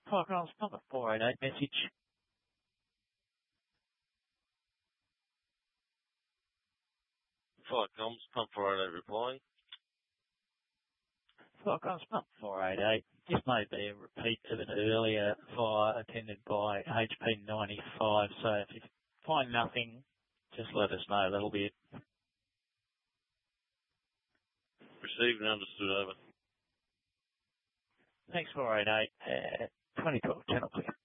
Flight Comms number 488 message. Flight Comms, Pump 488 replying. Flight Comms number 488. This may be a repeat of an earlier fire attended by HP 95, so if you find nothing, just let us know. That'll be it. Received and understood, over. Thanks, 488. 2012 channel, please.